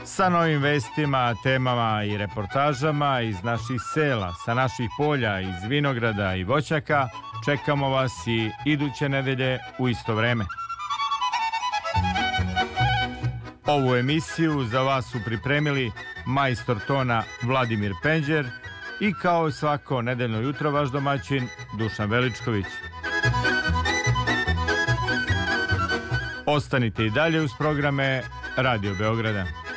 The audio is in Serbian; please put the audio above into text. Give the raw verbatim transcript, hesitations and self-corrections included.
sa novim vestima, temama i reportažama iz naših sela, sa naših polja, iz vinograda i voćaka. Čekamo vas i iduće nedelje u isto vreme. Ovu emisiju za vas su pripremili majstor tona Vladimir Penđer i kao svako nedeljno jutro vaš domaćin Dušan Veličković. Ostanite i dalje uz programe Radio Beograda.